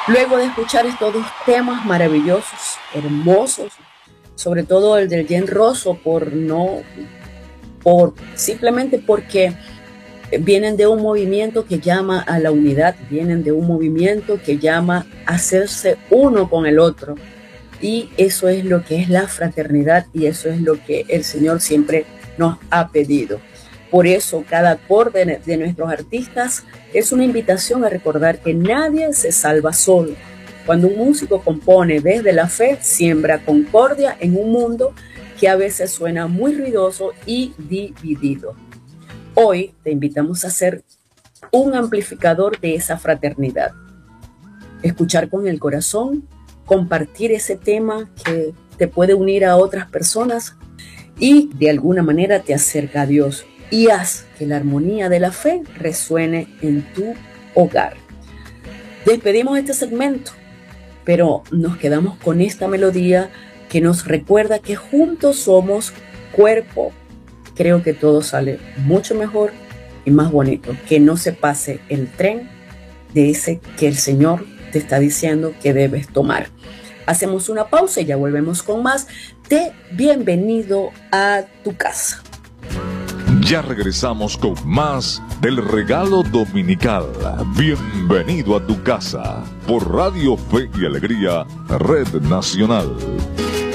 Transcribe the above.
Luego de escuchar estos dos temas maravillosos, hermosos, sobre todo el del Jen Rosso, simplemente porque vienen de un movimiento que llama a la unidad, vienen de un movimiento que llama a hacerse uno con el otro. Y eso es lo que es la fraternidad y eso es lo que el Señor siempre nos ha pedido. Por eso cada acorde de nuestros artistas es una invitación a recordar que nadie se salva solo. Cuando un músico compone desde la fe, siembra concordia en un mundo que a veces suena muy ruidoso y dividido. Hoy te invitamos a ser un amplificador de esa fraternidad. Escuchar con el corazón, compartir ese tema que te puede unir a otras personas y de alguna manera te acerca a Dios y haz que la armonía de la fe resuene en tu hogar. Despedimos este segmento, pero nos quedamos con esta melodía que nos recuerda que juntos somos cuerpo. Creo que todo sale mucho mejor y más bonito. Que no se pase el tren de ese que el Señor te está diciendo que debes tomar. Hacemos una pausa y ya volvemos con más de Bienvenido a tu casa. Ya regresamos con más del regalo dominical. Bienvenido a tu casa por Radio Fe y Alegría, Red Nacional.